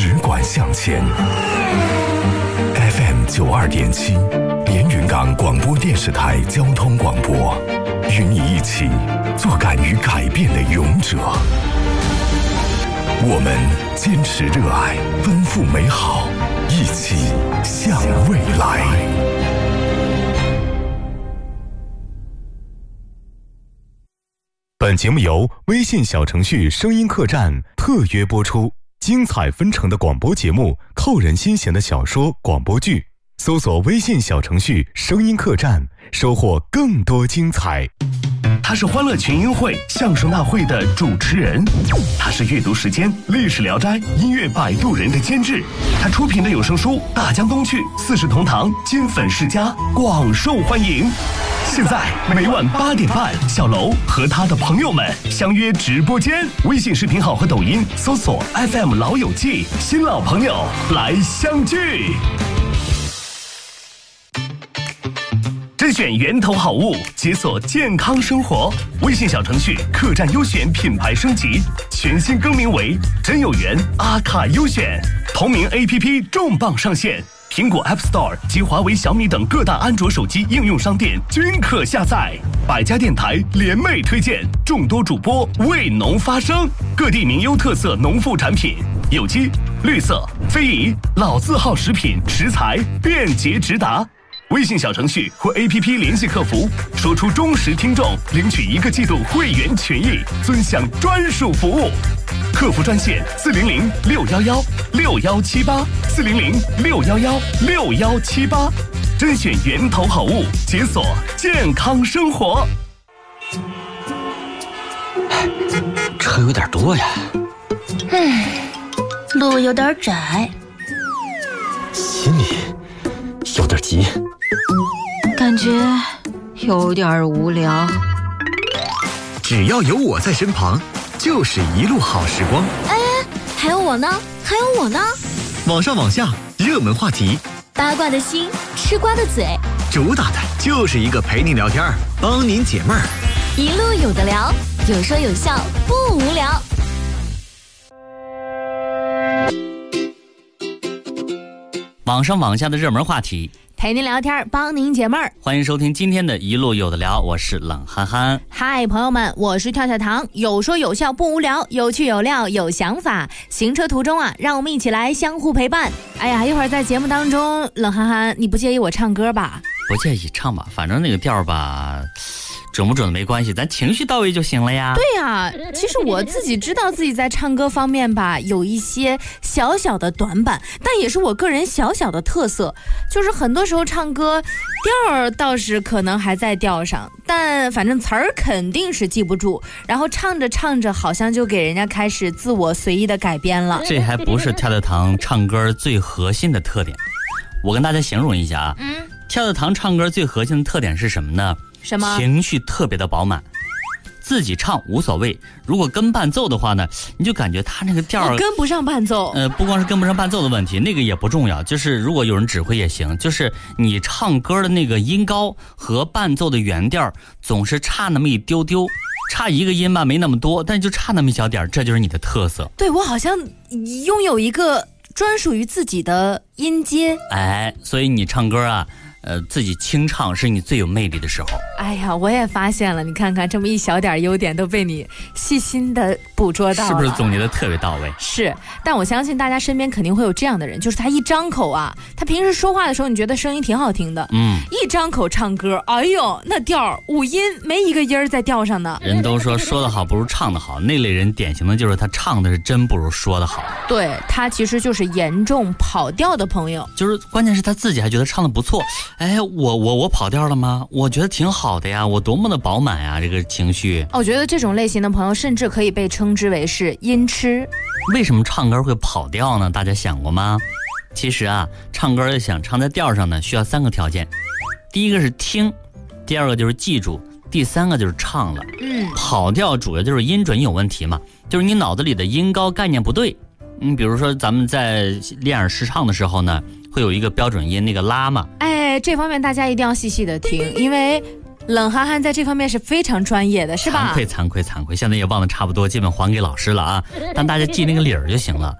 只管向前。FM 92.7，连云港广播电视台交通广播，与你一起做敢于改变的勇者。我们坚持热爱，奔赴美好，一起向未来。本节目由微信小程序声音客栈特约播出，精彩纷呈的广播节目，扣人心弦的小说广播剧，搜索微信小程序声音客栈，收获更多精彩。 他是欢乐群英会相声大会的主持人，他是阅读时间历史聊斋音乐摆渡人的监制，他出品的有声书大江东去四世同堂金粉世家广受欢迎。现在每晚8点半，小楼和他的朋友们相约直播间，微信视频号和抖音搜索 FM 老友记，新老朋友来相聚。甄选源头好物，解锁健康生活。微信小程序客栈优选品牌升级，全新更名为真有缘阿卡优选。同名 APP 重磅上线，苹果 App Store 及华为、小米等各大安卓手机应用商店均可下载。百家电台联袂推荐，众多主播为农发声，各地名优特色农副产品，有机、绿色、非遗、老字号食品食材便捷直达。微信小程序或 APP 联系客服，说出忠实听众，领取1个季度会员权益，尊享专属服务。客服专线400-611-6178，400-611-6178，甄选源头好物，解锁健康生活。 车有点多呀， 路有点窄， 心里有点急， 感觉有点无聊。 只要有我在身旁，就是一路好时光。 哎，还有我呢，还有我呢。 网上网下，热门话题， 八卦的心，吃瓜的嘴， 主打的就是一个陪您聊天，帮您解闷儿。 一路有的聊，有说有笑，不无聊。 网上网下的热门话题， 陪您聊天，帮您解闷儿。 欢迎收听今天的一路有的聊，我是冷憨憨。 嗨，朋友们，我是跳跳糖，有说有笑不无聊，有趣有料有想法。行车途中啊，让我们一起来相互陪伴。哎呀，一会儿在节目当中，冷憨憨，你不介意我唱歌吧？ 不介意，唱吧，反正那个调吧，准不准没关系，咱情绪到位就行了呀。 对呀，其实我自己知道自己在唱歌方面吧有一些小小的短板，但也是我个人小小的特色，就是很多时候唱歌调儿倒是可能还在调上，但反正词儿肯定是记不住，然后唱着唱着好像就给人家开始自我随意的改编了。 这还不是跳跳糖唱歌最核心的特点，我跟大家形容一下啊。跳跳糖唱歌最核心的特点是什么呢？ 什么？ 情绪特别的饱满，自己唱无所谓，如果跟伴奏的话呢，你就感觉他那个调儿跟不上伴奏。 不光是跟不上伴奏的问题，那个也不重要，就是如果有人指挥也行，就是你唱歌的那个音高和伴奏的原调总是差那么一丢丢，差一个音吧，没那么多，但就差那么一小点，这就是你的特色。 对，我好像拥有一个专属于自己的音阶。 哎，所以你唱歌啊，自己清唱是你最有魅力的时候。 哎呀，我也发现了，你看看这么一小点优点都被你细心的捕捉到了， 是不是总结的特别到位？ 是，但我相信大家身边肯定会有这样的人，就是他一张口啊，他平时说话的时候你觉得声音挺好听的，一张口唱歌，哎呦，那调五音没一个音儿在调上呢。 人都说说得好不如唱得好，那类人典型的就是他唱的是真不如说得好。 对，他其实就是严重跑调的朋友， 就是关键是他自己还觉得唱得不错。哎，我跑调了吗？我觉得挺好的呀，我多么的饱满呀，这个情绪。 我觉得这种类型的朋友甚至可以被称之为是音痴。 为什么唱歌会跑调呢？大家想过吗？其实啊，唱歌要想唱在调上呢，需要3个条件。第一个是听，第二个就是记住，第3个就是唱了。跑调主要就是音准有问题嘛，就是你脑子里的音高概念不对。比如说咱们在练耳试唱的时候呢，会有一个标准音那个拉嘛。 哎，这方面大家一定要细细的听，因为冷憨憨在这方面是非常专业的，是吧？ 惭愧，现在也忘得差不多，基本还给老师了啊。但大家记那个理儿就行了。